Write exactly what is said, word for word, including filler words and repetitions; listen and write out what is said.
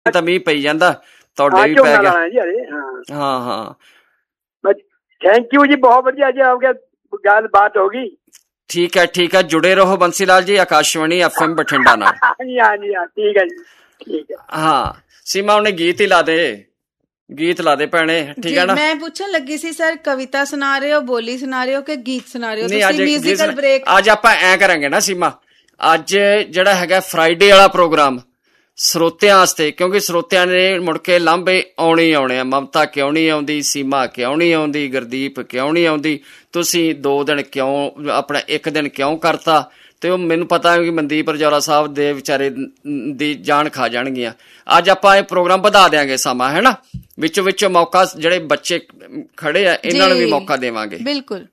ਤਾਂ ਮੀਂਹ ਪਈ ਜਾਂਦਾ, ਤੁਹਾਡੇ ਵੀ ਪੈ ਗਿਆ। ਹਾਂ ਹਾਂ थैंक यू जी, बहुत बढ़िया जी, आपके गल बात होगी। ठीक है ठीक है, जुड़े रहो बंसी लाल जी आकाशवाणी एफ एम बठिंडा नाल। हाँ जी हाँ जी हाँ, ठीक है जी, ठीक है। हाँ सीमा उन्हें गीत ही ला दे, गीत ला दे भैने, ठीक है ना। मैं पूछन लगी सी सर, कविता सुना रहे हो, बोली सुना रहे हो कि गीत सुना रहे हो? नहीं, तुसी म्यूजिकल ब्रेक आज आपां ऐ करांगे ना सीमा, ਅੱਜ ਜਿਹੜਾ ਹੈਗਾ ਫਰਾਈਡੇ ਵਾਲਾ ਪ੍ਰੋਗਰਾਮ ਸਰੋਤਿਆਂ ਵਾਸਤੇ, ਕਿਉਂਕਿ ਸਰੋਤਿਆਂ ਨੇ ਮੁੜ ਕੇ ਲਾਂਭੇ ਆਉਣੇ ਹੀ ਆਉਣੇ ਆ। ਮਮਤਾ ਕਿਉਂ ਨਹੀਂ ਆਉਂਦੀ, ਸੀਮਾ ਕਿਉਂ ਨਹੀਂ ਆਉਂਦੀ, ਗੁਰਦੀਪ ਕਿਉਂ ਨਹੀਂ ਆਉਂਦੀ, ਤੁਸੀਂ ਦੋ ਦਿਨ ਕਿਉਂ ਆਪਣਾ ਇੱਕ ਦਿਨ ਕਿਉਂ ਕਰਤਾ। ਤੇ ਉਹ ਮੈਨੂੰ ਪਤਾ ਕਿ ਮਨਦੀਪ ਰਜੌਲਾ ਸਾਹਿਬ ਦੇ ਵਿਚਾਰੇ ਦੀ ਜਾਨ ਖਾ ਜਾਣਗੀਆਂ। ਅੱਜ ਆਪਾਂ ਇਹ ਪ੍ਰੋਗਰਾਮ ਵਧਾ ਦਿਆਂਗੇ ਸਮਾਂ, ਹੈ ਨਾ, ਵਿੱਚੋਂ ਵਿੱਚੋਂ ਮੌਕਾ ਜਿਹੜੇ ਬੱਚੇ ਖੜੇ ਆ ਇਹਨਾਂ ਨੂੰ ਵੀ ਮੌਕਾ ਦੇਵਾਂਗੇ। ਬਿਲਕੁਲ।